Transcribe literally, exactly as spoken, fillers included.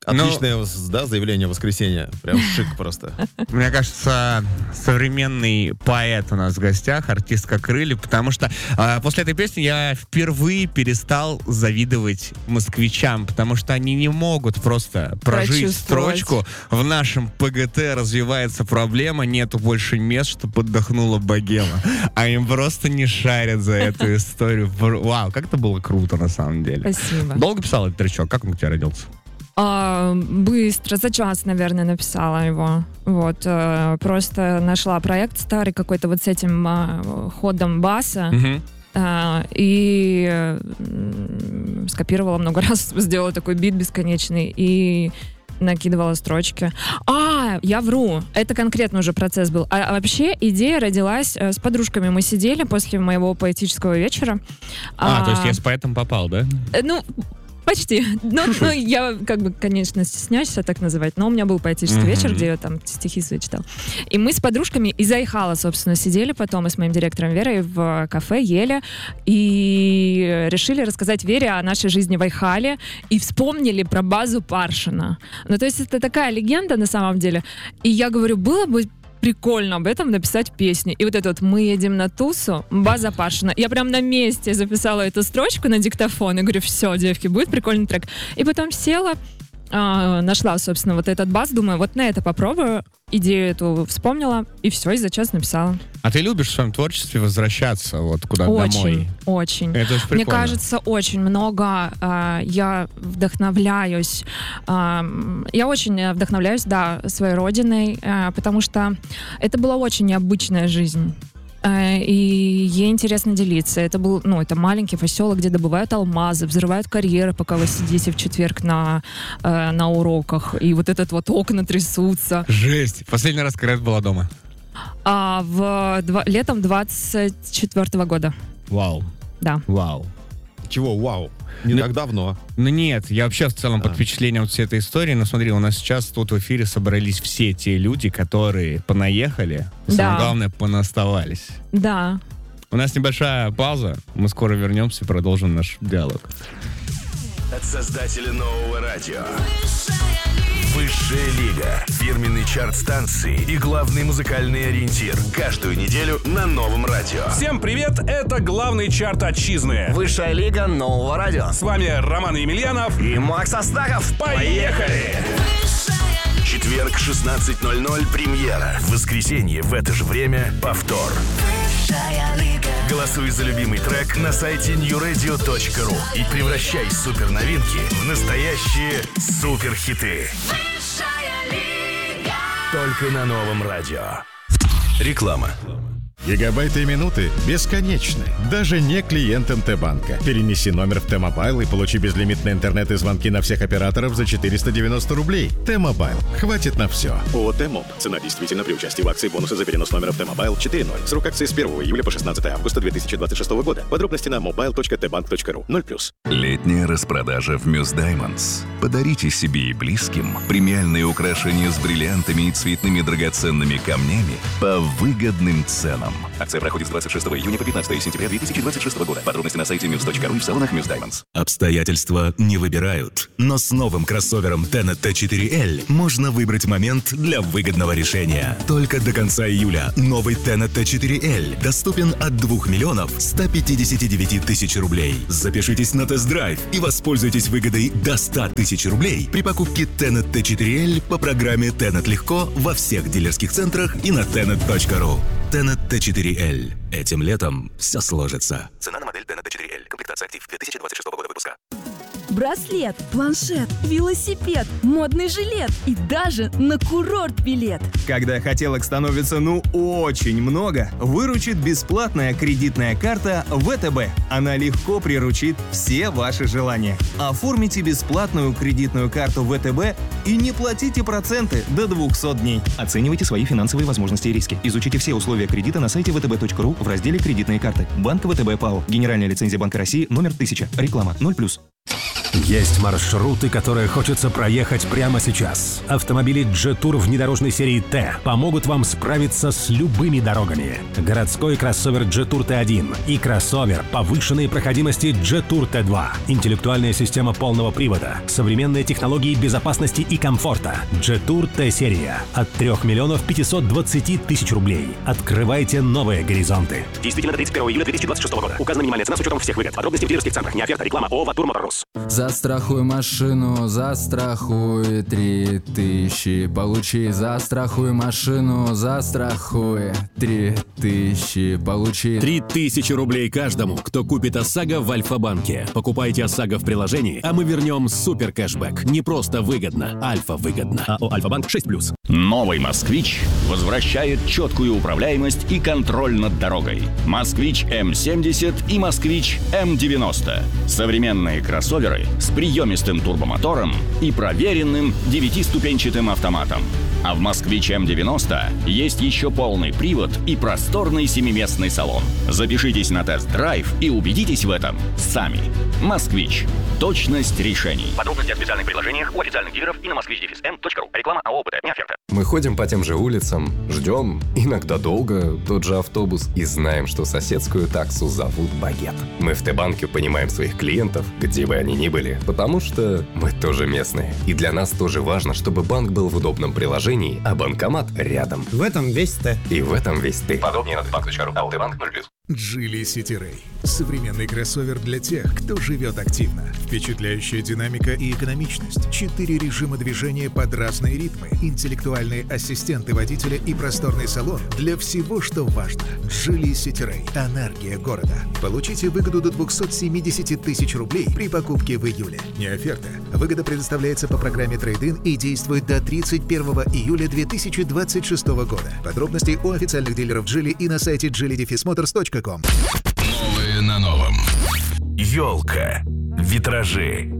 Отличное, ну, да, заявление в воскресенье. Прям шик просто. Мне кажется, современный поэт у нас в гостях, артистка Крылья, потому что э, после этой песни я впервые перестал завидовать москвичам, потому что они не могут просто прожить строчку. В нашем ПГТ развивается проблема, нету больше мест, что поддохнула богема. А им просто не шарят за эту историю. Вау, как это было круто на самом деле. Спасибо. Долго писал этот тречок? Как он у тебя родился? А, быстро, за час, наверное, написала его. Вот, а, просто нашла проект старый какой-то вот с этим а, ходом баса. Угу. А, и м, скопировала много раз, сделала такой бит бесконечный и накидывала строчки. А, я вру. Это конкретно уже процесс был. А, а вообще идея родилась с подружками. Мы сидели после моего поэтического вечера. А, а то есть я с поэтом попал, да? Ну, почти. Ну, ну, я, как бы, конечно, стесняюсь себя так называть, но у меня был поэтический mm-hmm. вечер, где я там стихи свои читал. И мы с подружками из Айхала, собственно, сидели потом и с моим директором Верой в кафе, ели, и решили рассказать Вере о нашей жизни в Айхале, и вспомнили про базу Паршина. Ну, то есть это такая легенда на самом деле. И я говорю, было бы прикольно об этом написать песню. И вот это вот «Мы едем на тусу», база Паршина. Я прям на месте записала эту строчку на диктофон и говорю, все, девки, будет прикольный трек. И потом села, э, нашла, собственно, вот этот бас, думаю, вот на это попробую. Идею эту вспомнила, и все, и за час написала. А ты любишь в своем творчестве возвращаться вот куда-то очень, домой? Очень, Это очень прикольно. Мне кажется, очень много э, я вдохновляюсь. Э, я очень вдохновляюсь, да, своей родиной, э, потому что это была очень необычная жизнь. И ей интересно делиться. Это был, ну, это маленький поселок, где добывают алмазы, взрывают карьеры, пока вы сидите в четверг на, э, на уроках. И вот этот вот окна трясутся. Жесть. Последний раз, когда ты была дома? А, в два, летом двадцать четвёртого года. Вау. Да. Вау. Чего вау? Не ну, так давно. Ну нет, я вообще в целом а. под впечатлением от всей этой истории. Но смотри, у нас сейчас тут в эфире собрались все те люди, которые понаехали, и, да. самое главное, понаставались. Да. У нас небольшая пауза, мы скоро вернемся и продолжим наш диалог. От создателя нового радио. Высшая лига. Фирменный чарт станции и главный музыкальный ориентир. Каждую неделю на новом радио. Всем привет, это главный чарт отчизны. Высшая лига нового радио. С вами Роман Емельянов и Макс Астахов. Поехали! Четверг, шестнадцать ноль ноль, премьера. В воскресенье в это же время повтор. Голосуй за любимый трек на сайте нью радио точка ру и превращай суперновинки в настоящие суперхиты. Только на новом радио. Реклама. Гигабайты и минуты бесконечны, даже не клиентам Т-банка. Перенеси номер в Т-мобайл и получи безлимитный интернет и звонки на всех операторов за четыреста девяносто рублей. Т-мобайл. Хватит на все. ООО «Т-моб». Цена действительно при участии в акции бонусы за перенос номера в Т-мобайл четыре ноль. Срок акции с первого июля по шестнадцатое августа две тысячи двадцать шестого года. Подробности на мобайл точка тэ банк точка ру. ноль плюс. Летняя распродажа в Мюс Даймондс. Подарите себе и близким премиальные украшения с бриллиантами и цветными драгоценными камнями по выгодным ценам. Акция проходит с двадцать шестого июня по пятнадцатое сентября две тысячи двадцать шестого года. Подробности на сайте мюс точка ру и в салонах Мюс Даймондс. Обстоятельства не выбирают, но с новым кроссовером Tenet Т четыре эль можно выбрать момент для выгодного решения. Только до конца июля новый Tenet Т четыре эль доступен от двух миллионов ста пятидесяти девяти тысяч рублей. Запишитесь на тест-драйв и воспользуйтесь выгодой до ста тысяч рублей при покупке Tenet Т четыре эль по программе Tenet Легко во всех дилерских центрах и на тенет точка ру. Tenet Т четыре эль. Этим летом все сложится. Цена на модель Tenet Т четыре эль. Комплектация актив две тысячи двадцать шестого года выпуска. Браслет, планшет, велосипед, модный жилет и даже на курорт билет. Когда хотелок становится ну очень много, выручит бесплатная кредитная карта вэ тэ бэ. Она легко приручит все ваши желания. Оформите бесплатную кредитную карту вэ тэ бэ и не платите проценты до двухсот дней. Оценивайте свои финансовые возможности и риски. Изучите все условия кредита на сайте вэ тэ бэ точка ру в разделе «Кредитные карты». Банк вэ тэ бэ ПАО. Генеральная лицензия Банка России номер тысяча. Реклама ноль плюс. Есть маршруты, которые хочется проехать прямо сейчас. Автомобили Jetour внедорожной серии Т помогут вам справиться с любыми дорогами. Городской кроссовер Jetour Т один и кроссовер повышенной проходимости Jetour Т два. Интеллектуальная система полного привода, современные технологии безопасности и комфорта. Jetour Т-серия от трёх миллионов пятисот двадцати тысяч рублей. Открывайте новые горизонты. Действительно до тридцать первого июля две тысячи двадцать шестого года. Указана минимальная цена с учетом всех выгод. Подробности в дилерских центрах. Не оферта. Реклама. ООО «Ватур Моторс». Застрахуй машину, застрахуй три тысячи. Получи, застрахуй машину, застрахуй три тысячи. Получи. Три тысячи рублей каждому, кто купит ОСАГО в Альфа-банке. Покупайте ОСАГО в приложении, а мы вернем супер кэшбэк. Не просто выгодно, Альфа-выгодно. АО «Альфа-банк» шесть плюс. Новый «Москвич» возвращает четкую управляемость и контроль над дорогой. «Москвич М семьдесят» и «Москвич М девяносто». Современные кроссоверы с приемистым турбомотором и проверенным девятиступенчатым автоматом. А в «Москвич М девяносто» есть еще полный привод и просторный семиместный салон. Запишитесь на тест-драйв и убедитесь в этом сами. «Москвич». Точность решений. Подробности о специальных предложениях у официальных дилеров и на москвич м точка ру. Реклама АО «ОПТ». Не оферта. Мы ходим по тем же улицам, ждем, иногда долго, тот же автобус и знаем, что соседскую таксу зовут Багет. Мы в Т-банке понимаем своих клиентов, где бы они ни были, потому что мы тоже местные. И для нас тоже важно, чтобы банк был в удобном приложении, а банкомат рядом. В этом весь Т. И в этом весь ты. Подробнее на т банк точка ру. АО «Т-банк» ноль плюс. Geely City Ray. Современный кроссовер для тех, кто живет активно. Впечатляющая динамика и экономичность. Четыре режима движения под разные ритмы. Интеллектуальные ассистенты водителя и просторный салон для всего, что важно. Geely City Ray. Энергия города. Получите выгоду до двухсот семидесяти тысяч рублей при покупке в июле. Не оферта. Выгода предоставляется по программе Trade-in и действует до тридцать первого июля две тысячи двадцать шестого года. Подробности у официальных дилеров Geely и на сайте джили дефис моторс точка ком. Новые на новом. Ёлка. Витражи.